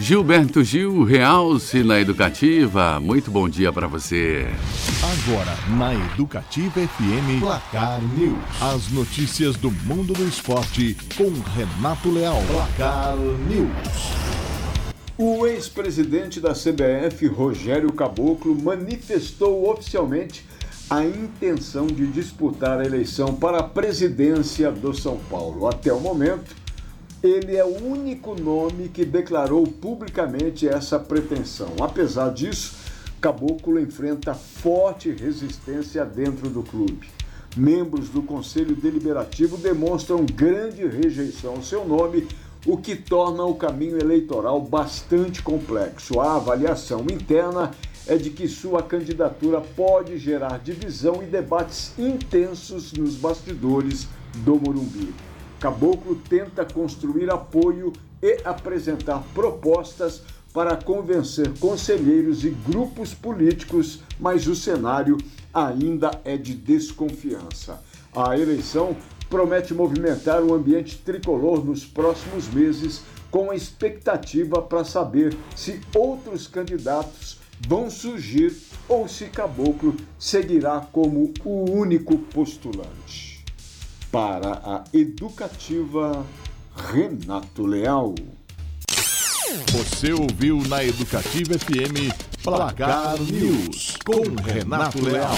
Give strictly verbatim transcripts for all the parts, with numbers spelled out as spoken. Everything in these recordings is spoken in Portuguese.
Gilberto Gil, Realce na Educativa. Muito bom dia para você. Agora, na Educativa F M, Placar News. As notícias do mundo do esporte com Renato Leal. Placar News. O ex-presidente da C B F, Rogério Caboclo, manifestou oficialmente a intenção de disputar a eleição para a presidência do São Paulo. Até o momento, ele é o único nome que declarou publicamente essa pretensão. Apesar disso, Caboclo enfrenta forte resistência dentro do clube. Membros do Conselho Deliberativo demonstram grande rejeição ao seu nome, o que torna o caminho eleitoral bastante complexo. A avaliação interna é de que sua candidatura pode gerar divisão e debates intensos nos bastidores do Morumbi. Caboclo tenta construir apoio e apresentar propostas para convencer conselheiros e grupos políticos, mas o cenário ainda é de desconfiança. A eleição promete movimentar o ambiente tricolor nos próximos meses, com a expectativa para saber se outros candidatos vão surgir ou se Caboclo seguirá como o único postulante. Para a Educativa, Renato Leal. Você ouviu na Educativa F M Placar News com Renato Leal.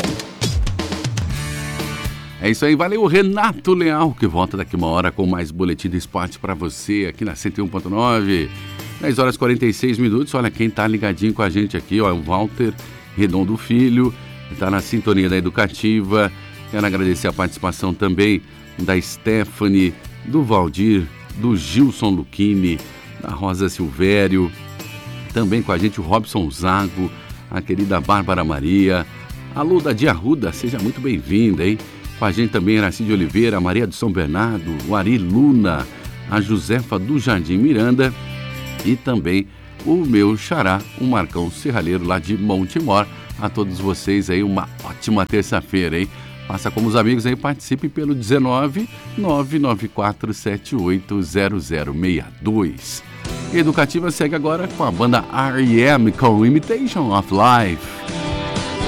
É isso aí, valeu Renato Leal, que volta daqui uma hora com mais boletim de esporte para você aqui na cento e um ponto nove. dez horas e quarenta e seis minutos, olha quem tá ligadinho com a gente aqui, ó, é o Walter Redondo Filho, está na sintonia da Educativa. Quero agradecer a participação também da Stephanie, do Valdir, do Gilson Luchini, da Rosa Silvério, também com a gente o Robson Zago, a querida Bárbara Maria, a Luda de Arruda, seja muito bem-vinda, hein? Com a gente também Iracide Oliveira, a Maria de São Bernardo, o Ari Luna, a Josefa do Jardim Miranda e também o meu xará, o Marcão Serralheiro lá de Montemor. A todos vocês aí uma ótima terça-feira, hein? Faça como os amigos aí, participe pelo dezenove, nove nove quatro sete oito zero zero seis dois. Educativa segue agora com a banda R E M com Imitation of Life.